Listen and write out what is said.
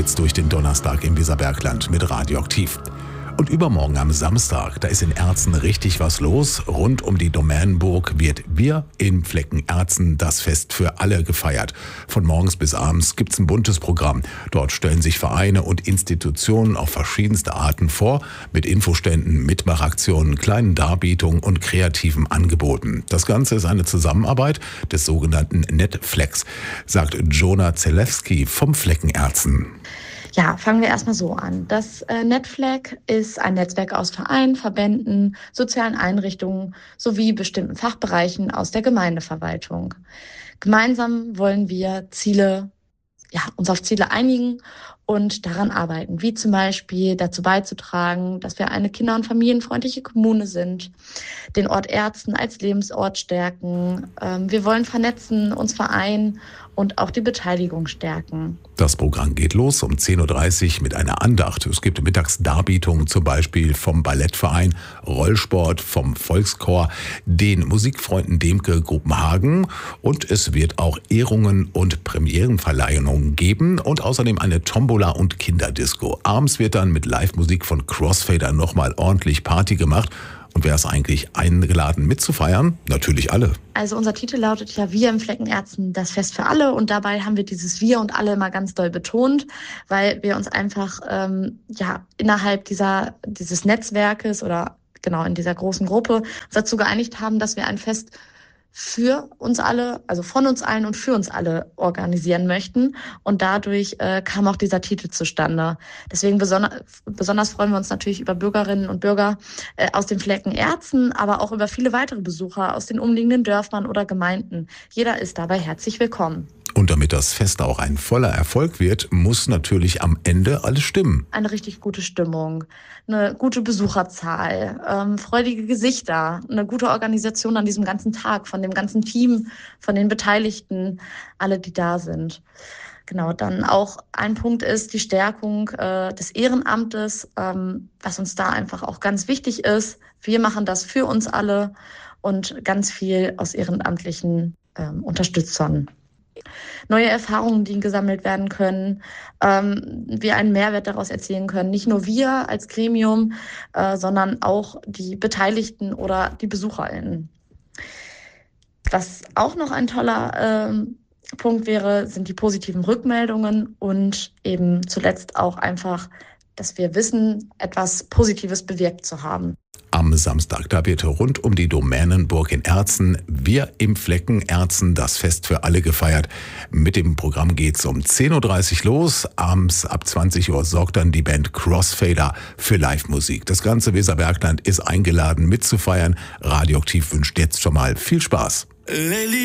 geht's durch den Donnerstag im Weserbergland mit Radioaktiv. Und übermorgen am Samstag, da ist in Erzen richtig was los. Rund um die Domänenburg wird Wir in Fleckenerzen das Fest für alle gefeiert. Von morgens bis abends gibt's ein buntes Programm. Dort stellen sich Vereine und Institutionen auf verschiedenste Arten vor, mit Infoständen, Mitmachaktionen, kleinen Darbietungen und kreativen Angeboten. Das Ganze ist eine Zusammenarbeit des sogenannten Netflex, sagt Jona Zelewski vom Fleckenerzen. Ja, fangen wir erstmal so an. Das Netflex ist ein Netzwerk aus Vereinen, Verbänden, sozialen Einrichtungen sowie bestimmten Fachbereichen aus der Gemeindeverwaltung. Gemeinsam wollen wir uns auf Ziele einigen und daran arbeiten, wie zum Beispiel dazu beizutragen, dass wir eine kinder- und familienfreundliche Kommune sind, den Ort Erzen als Lebensort stärken. Wir wollen vernetzen, uns vereinen und auch die Beteiligung stärken. Das Programm geht los um 10.30 Uhr mit einer Andacht. Es gibt mittags Darbietungen, zum Beispiel vom Ballettverein, Rollsport, vom Volkschor, den Musikfreunden Demke Gruppenhagen, und es wird auch Ehrungen und Premierenverleihungen geben und außerdem eine Tombola und Kinderdisco. Abends wird dann mit Live-Musik von Crossfader nochmal ordentlich Party gemacht. Und wer ist eigentlich eingeladen mitzufeiern? Natürlich alle. Also unser Titel lautet ja Wir im Fleckenerzen, das Fest für alle. Und dabei haben wir dieses Wir und alle mal ganz doll betont, weil wir uns einfach innerhalb dieses Netzwerkes oder genau in dieser großen Gruppe dazu geeinigt haben, dass wir ein Fest für uns alle, also von uns allen und für uns alle organisieren möchten. Und dadurch kam auch dieser Titel zustande. Deswegen besonders freuen wir uns natürlich über Bürgerinnen und Bürger aus den Fleckenerzen, aber auch über viele weitere Besucher aus den umliegenden Dörfern oder Gemeinden. Jeder ist dabei herzlich willkommen. Und damit das Fest auch ein voller Erfolg wird, muss natürlich am Ende alles stimmen. Eine richtig gute Stimmung, eine gute Besucherzahl, freudige Gesichter, eine gute Organisation an diesem ganzen Tag von dem ganzen Team, von den Beteiligten, alle, die da sind. Genau, dann auch ein Punkt ist die Stärkung des Ehrenamtes, was uns da einfach auch ganz wichtig ist. Wir machen das für uns alle und ganz viel aus ehrenamtlichen Unterstützern. Neue Erfahrungen, die gesammelt werden können, wir einen Mehrwert daraus erzielen können. Nicht nur wir als Gremium, sondern auch die Beteiligten oder die BesucherInnen. Was auch noch ein toller Punkt wäre, sind die positiven Rückmeldungen und eben zuletzt auch einfach, dass wir wissen, etwas Positives bewirkt zu haben. Am Samstag, da wird rund um die Domänenburg in Erzen Wir im Fleckenerzen das Fest für alle gefeiert. Mit dem Programm geht's um 10.30 Uhr los. Abends ab 20 Uhr sorgt dann die Band Crossfader für Live-Musik. Das ganze Weserbergland ist eingeladen mitzufeiern. Radioaktiv wünscht jetzt schon mal viel Spaß.